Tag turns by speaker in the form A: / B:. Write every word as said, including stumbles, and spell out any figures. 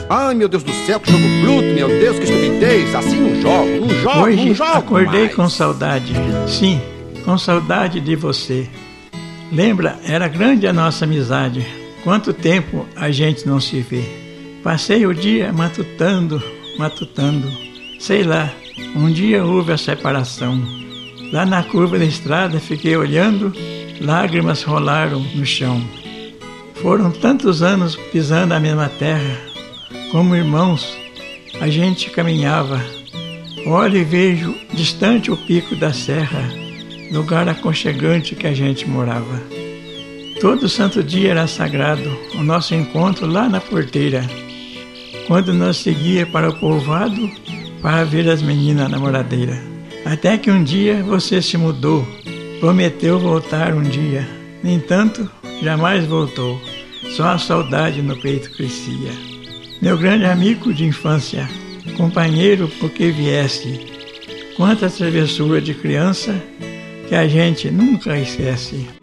A: Ai, meu Deus do céu, que jogo bruto, meu Deus, que estupidez. Assim não jogo, não jogo,
B: Hoje
A: não jogo
B: acordei
A: mais.
B: com saudade, sim, com saudade de você. Lembra, era grande a nossa amizade. Quanto tempo a gente não se vê. Passei o dia matutando, matutando. Sei lá, um dia houve a separação. Lá na curva da estrada fiquei olhando, lágrimas rolaram no chão. Foram tantos anos pisando a mesma terra, como irmãos a gente caminhava. Olho e vejo distante o pico da serra, lugar aconchegante que a gente morava. Todo santo dia era sagrado, o nosso encontro lá na porteira, quando nós seguia para o povoado para ver as meninas namoradeiras. Até que um dia você se mudou, prometeu voltar um dia. No entanto, jamais voltou, só a saudade no peito crescia. Meu grande amigo de infância, companheiro porque viesse, quanta travessura de criança que a gente nunca esquece.